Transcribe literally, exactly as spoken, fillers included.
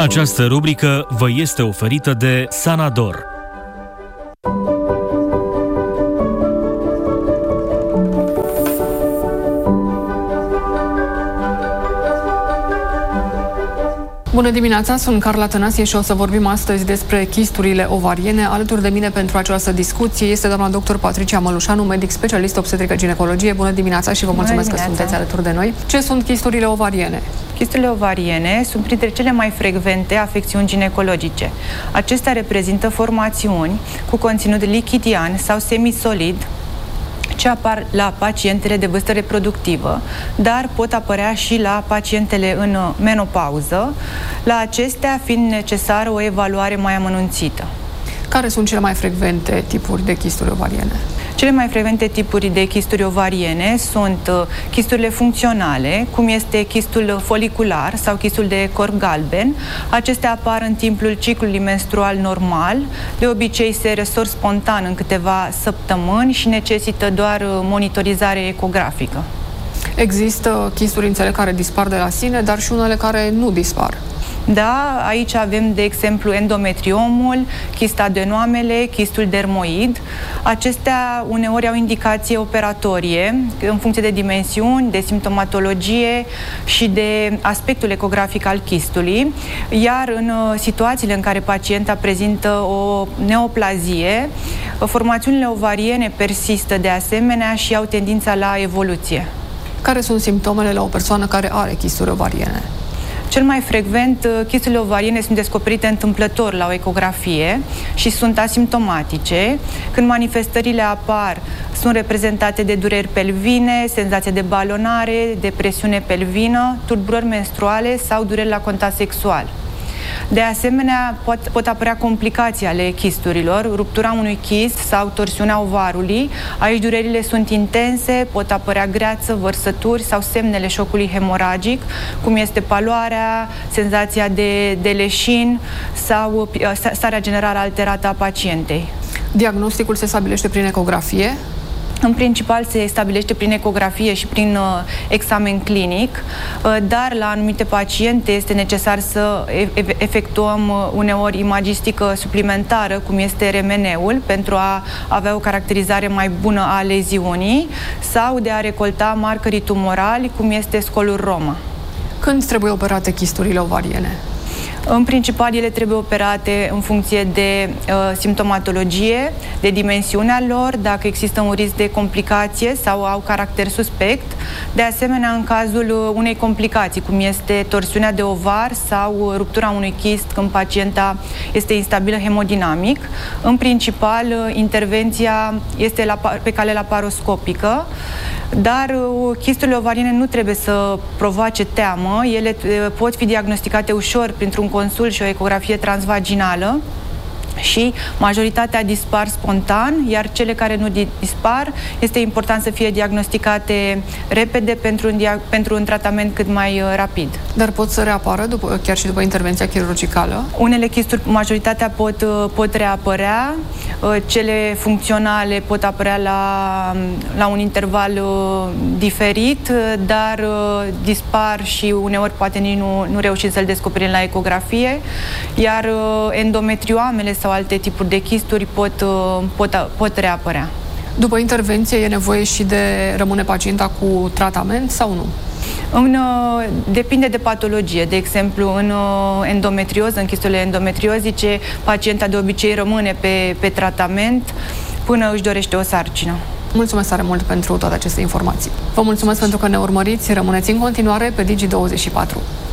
Această rubrică vă este oferită de Sanador. Bună dimineața, sunt Carla Tănasie și o să vorbim astăzi despre chisturile ovariene. Alături de mine pentru această discuție este doamna doctor Patricia Mălușanu, medic specialist obstetrică ginecologie. Bună dimineața și vă mulțumesc că sunteți alături de noi. Ce sunt chisturile ovariene? Chisturile ovariene sunt printre cele mai frecvente afecțiuni ginecologice. Acestea reprezintă formațiuni cu conținut lichidian sau semisolid ce apar la pacientele de vârstă reproductivă, dar pot apărea și la pacientele în menopauză, la acestea fiind necesară o evaluare mai amănunțită. Care sunt cele mai frecvente tipuri de chisturi ovariene? Cele mai frecvente tipuri de chisturi ovariene sunt chisturile funcționale, cum este chistul folicular sau chistul de corp galben. Acestea apar în timpul ciclului menstrual normal, de obicei se resor spontan în câteva săptămâni și necesită doar monitorizare ecografică. Există chisturi, înțeleg, care dispar de la sine, dar și unele care nu dispar. Da, aici avem, de exemplu, endometriomul, chistadenoamele, chistul dermoid. Acestea uneori au indicație operatorie în funcție de dimensiuni, de simptomatologie și de aspectul ecografic al chistului, iar în situațiile în care pacienta prezintă o neoplazie, formațiunile ovariene persistă de asemenea și au tendința la evoluție. Care sunt simptomele la o persoană care are chisturi ovariene? Cel mai frecvent, chisturile ovariene sunt descoperite întâmplător la o ecografie și sunt asimptomatice. Când manifestările apar, sunt reprezentate de dureri pelvine, senzație de balonare, de presiune pelvină, tulburări menstruale sau dureri la contact sexual. De asemenea, pot, pot apărea complicații ale chisturilor, ruptura unui chist sau torsiunea ovarului. Aici durerile sunt intense, pot apărea greață, vărsături sau semnele șocului hemoragic, cum este paloarea, senzația de, de leșin sau starea generală alterată a pacientei. Diagnosticul se stabilește prin ecografie? În principal se stabilește prin ecografie și prin uh, examen clinic, uh, dar la anumite paciente este necesar să e- efectuăm uh, uneori imagistică suplimentară, cum este R M N-ul, pentru a avea o caracterizare mai bună a leziunii sau de a recolta marcării tumorali, cum este scolul Roma. Când trebuie operate chisturile ovariene? În principal, ele trebuie operate în funcție de uh, simptomatologie, de dimensiunea lor, dacă există un risc de complicație sau au caracter suspect. De asemenea, în cazul unei complicații, cum este torsiunea de ovar sau ruptura unui chist când pacienta este instabilă hemodinamic. În principal, intervenția este la, pe cale laparoscopică, dar chisturile ovariene nu trebuie să provoace teamă. Ele pot fi diagnosticate ușor printr-un consult și o ecografie transvaginală și majoritatea dispar spontan, iar cele care nu dispar este important să fie diagnosticate repede pentru un, dia- pentru un tratament cât mai uh, rapid. Dar pot să reapară după, chiar și după intervenția chirurgicală? Unele chisturi, majoritatea pot, uh, pot reapărea, uh, cele funcționale pot apărea la, la un interval uh, diferit, uh, dar uh, dispar și uneori poate nici nu, nu reușim să-l descoperim la ecografie, iar uh, endometrioamele sau alte tipuri de chisturi pot, pot, pot reapărea. După intervenție e nevoie și de rămâne pacienta cu tratament sau nu? În, depinde de patologie. De exemplu, în endometrioză, în chisturile endometriozice, pacienta de obicei rămâne pe, pe tratament până își dorește o sarcină. Mulțumesc tare mult pentru toate aceste informații. Vă mulțumesc pentru că ne urmăriți. Rămâneți în continuare pe Digi douăzeci și patru.